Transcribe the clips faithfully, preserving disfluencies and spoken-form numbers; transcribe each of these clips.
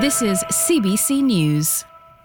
This is C B C News.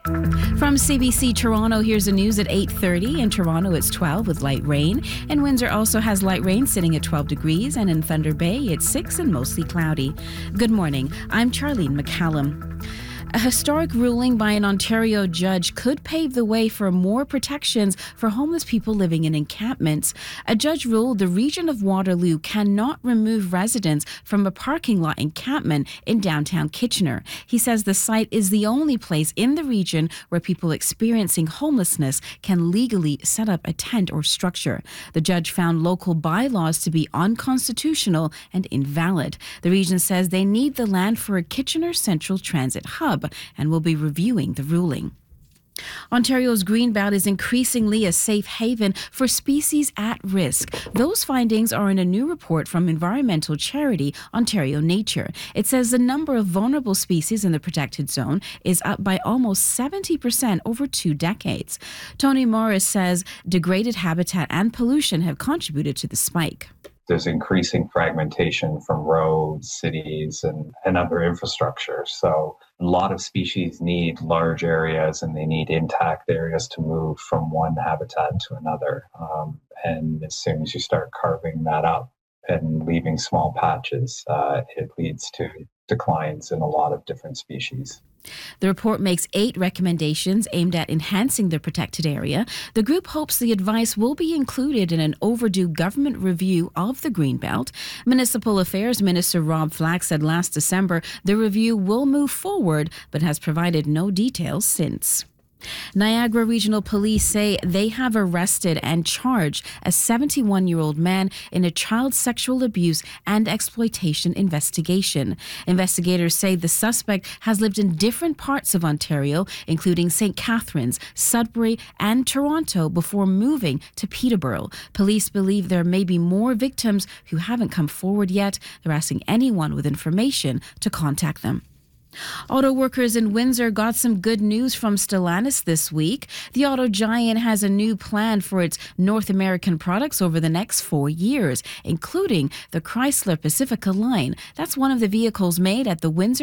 From C B C Toronto, here's the news at eight thirty. In Toronto, it's twelve with light rain. And Windsor also has light rain sitting at twelve degrees. And in Thunder Bay, it's six and mostly cloudy. Good morning. I'm Charlene McCallum. A historic ruling by an Ontario judge could pave the way for more protections for homeless people living in encampments. A judge ruled the region of Waterloo cannot remove residents from a parking lot encampment in downtown Kitchener. He says the site is the only place in the region where people experiencing homelessness can legally set up a tent or structure. The judge found local bylaws to be unconstitutional and invalid. The region says they need the land for a Kitchener Central Transit hub and will be reviewing the ruling. Ontario's Greenbelt is increasingly a safe haven for species at risk. Those findings are in a new report from environmental charity Ontario Nature. It says the number of vulnerable species in the protected zone is up by almost seventy percent over two decades. Tony Morris says degraded habitat and pollution have contributed to the spike. There's increasing fragmentation from roads, cities, and, and other infrastructure. So a lot of species need large areas and they need intact areas to move from one habitat to another. Um, and as soon as you start carving that up and leaving small patches, uh, it leads to declines in a lot of different species. The report makes eight recommendations aimed at enhancing the protected area. The group hopes the advice will be included in an overdue government review of the Greenbelt. Municipal Affairs Minister Rob Flack said last December the review will move forward, but has provided no details since. Niagara Regional Police say they have arrested and charged a seventy-one-year-old man in a child sexual abuse and exploitation investigation. Investigators say the suspect has lived in different parts of Ontario, including Saint Catharines, Sudbury, and Toronto, before moving to Peterborough. Police believe there may be more victims who haven't come forward yet. They're asking anyone with information to contact them. Auto workers in Windsor got some good news from Stellantis this week. The auto giant has a new plan for its North American products over the next four years, including the Chrysler Pacifica line. That's one of the vehicles made at the Windsor